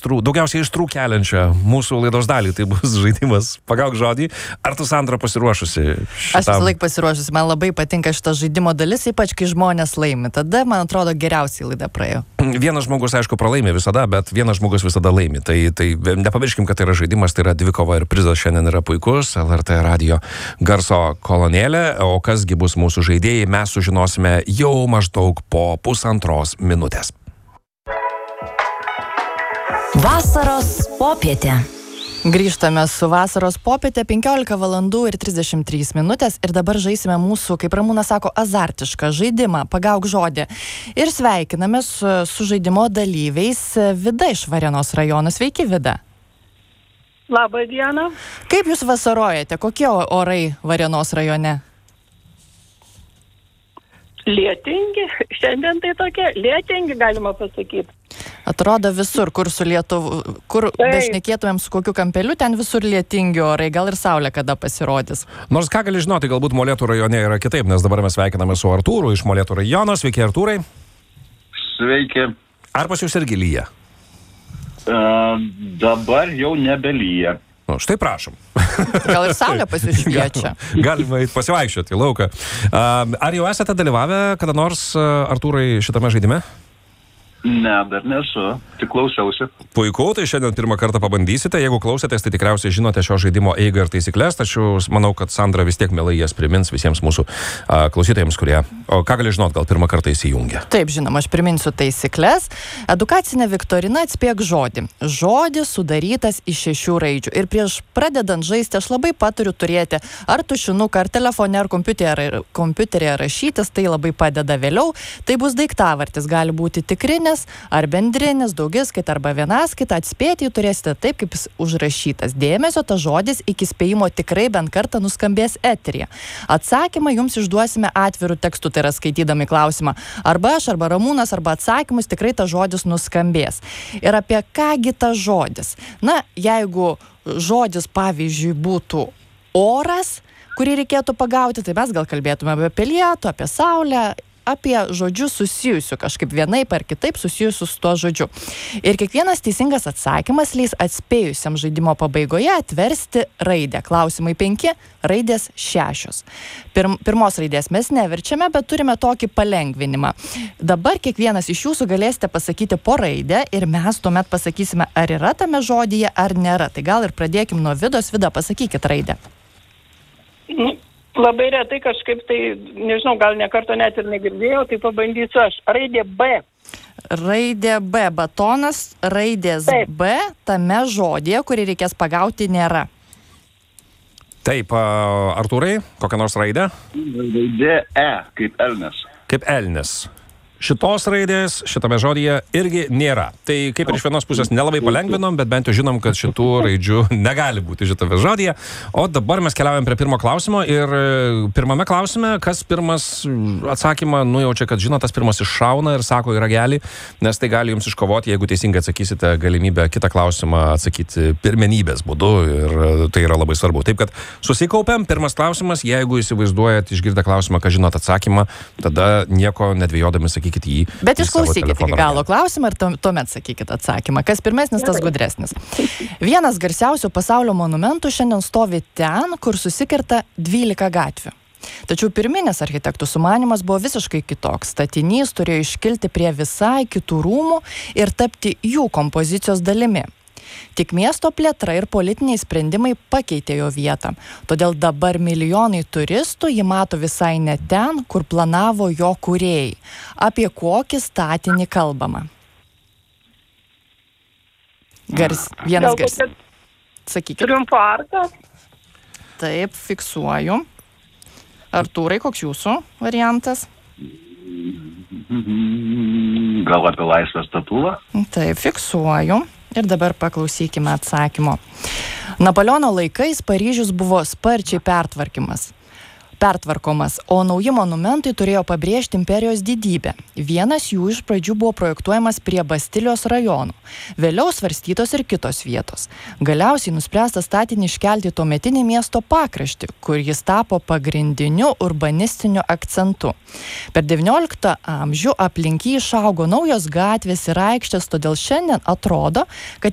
daugiausiai aistrų keliančią mūsų laidos dalį. Tai bus žaidimas Pagauk žodį. Ar tu, Sandra, pasiruošusi šitam? Aš visą laiką pasiruošusi. Man labai patinka šita žaidimo dalis, ypač kai žmonės laimi. Tada, man atrodo, geriausiai laida praėjo. Vienas žmogus, aišku, pralaimi visada, bet vienas žmogus visada laimi. Tai nepamirškim, kad tai yra žaidimas, tai yra dvikova ir prizas šiandien yra puikus. LRT radio garso kolonėlė. O kasgi bus mūsų žaidėjai, mes sužinosime jau maždaug po 1,5 minutės. Vasaros popietė. Grįžtame su vasaros popietė, 15 valandų ir 33 minutės ir dabar žaisime mūsų, kaip Ramūnas sako, azartišką žaidimą Pagauk žodį. Ir sveikiname su žaidimo dalyviais Vida iš Varėnos rajono. Sveiki, Vida. Labą dieną. Kaip jūs vasarojate? Kokie orai Varėnos rajone? Lietingi. Šiandien tai tokie lietingi, galima pasakyti. Atrodo visur, kur bešnekėtumėm su kokiu kampeliu, ten visur lietingi orai, gal ir saulė kada pasirodys. Nors ką gali žinoti, galbūt Molėtų rajone yra kitaip, nes dabar mes sveikiname su Artūru iš Molėtų rajono. Sveiki, Artūrai. Sveiki. Ar pas jūs irgi lyja? Dabar jau nebelyja. Nu, štai prašom. Gal ir saulė pas jūs šviečia. Galima pasivaikščioti į lauką. Ar jau esate dalyvavę kada nors, Artūrai, šitame žaidime? Ne, dar nesu. Tik klausiausi. Puiku, tai šiandien pirmą kartą pabandysite. Jeigu klausėtės, tai tikriausiai žinote šio žaidimo eigą ir taisyklės, tačiau manau, kad Sandra vis tiek mielai jas primins visiems mūsų klausytojams, kurie... O ką gali žinot, gal pirmą kartą įsijungia? Taip, žinoma, aš priminsiu taisyklės. Edukacinė viktorina Atspėk žodį. Žodis sudarytas iš 6 raidžių. Ir prieš pradedant žaisti, aš labai patariu turėti ar tušinuką, ar telefone, ar kompiuteryje rašytis. Tai labai padeda vėliau. Tai bus daiktavardis, gali būti tikrinis ar bendrinis, daugiskait arba vienaskaita. Atspėti jį turėsite taip, kaip jis užrašytas. Dėmesio, tas žodis iki spėjimo tikrai bent kartą nuskambės eteryje. Atsakymą jums išduosime atvirų tekstų, tai yra skaitydami klausimą. Arba aš, arba Ramūnas, arba atsakymus tikrai tas žodis nuskambės. Ir apie kągi tas žodis? Na, jeigu žodis, pavyzdžiui, būtų oras, kurį reikėtų pagauti, tai mes gal kalbėtume apie lietų, apie saulę, apie žodžius susijusių, kažkaip vienaip ar kitaip susijusių su tuo žodžiu. Ir kiekvienas teisingas atsakymas leis atspėjusiam žaidimo pabaigoje atversti raidę. Klausimai 5, raidės 6. Pirmos raidės mes neverčiame, bet turime tokį palengvinimą. Dabar kiekvienas iš jūsų galėsite pasakyti po raidę ir mes tuomet pasakysime, ar yra tame žodyje, ar nėra. Tai gal ir pradėkim nuo Vidos. Vida, pasakykit raidę. Labai retai kažkaip tai, nežinau, gal nekarto net ir negirdėjau, tai pabandysiu aš. Raidė B. Raidė B. Batonas, raidės Taip. B tame žodėje, kurį reikės pagauti, nėra. Taip, Artūrai, kokią nors raidę? Raidė E, kaip elnias. Kaip elnis. Šitos raidės šitame žodyje irgi nėra. Tai kaip ir iš vienos pusės nelabai palengvinom, bet bent jau žinom, kad šitų raidžių negali būti šitame žodyje. O dabar mes keliaujam prie pirmo klausimo ir pirmame klausime, kas pirmas atsakymą nujaučia, kad žino, tas pirmas iššauna ir sako į ragelį, nes tai gali jums iškovoti, jeigu teisingai atsakysite, galimybę kitą klausimą atsakyti pirmenybės būdu ir tai yra labai svarbu. Taip, kad susikaupiam, pirmas klausimas, jeigu įsivaizduojat, išgirdę klausimą, kad žinot atsakymą, tada nieko nedvejodami sakykite jį. Bet išklausykite iki galo klausimą ir tuomet sakykite atsakymą. Kas pirmesnis, tas gudresnis. Vienas garsiausių pasaulio monumentų šiandien stovi ten, kur susikerta 12 gatvių. Tačiau pirminis architektų sumanymas buvo visiškai kitoks. Statinys turėjo iškilti prie visai kitų rūmų ir tapti jų kompozicijos dalimi. Tik miesto plėtra ir politiniai sprendimai pakeitė jo vietą. Todėl dabar milijonai turistų jį mato visai ne ten, kur planavo jo kūrėjai. Apie kokį statinį kalbama? Vienas garsiausių. Sakykite. Triumfo arka. Taip, fiksuoju. Artūrai, koks jūsų variantas? Gal apie Laisvės statulą? Taip, fiksuoju. Ir dabar paklausykime atsakymo. Napoleono laikais Paryžius buvo sparčiai pertvarkomas, o nauji monumentai turėjo pabrėžti imperijos didybę. Vienas jų iš pradžių buvo projektuojamas prie Bastilijos rajonų. Vėliau svarstytos ir kitos vietos. Galiausiai nuspręsta statinį iškelti tuometinį miesto pakraštį, kur jis tapo pagrindiniu urbanistiniu akcentu. Per 19 amžių aplink jį išaugo naujos gatvės ir aikštės, todėl šiandien atrodo, kad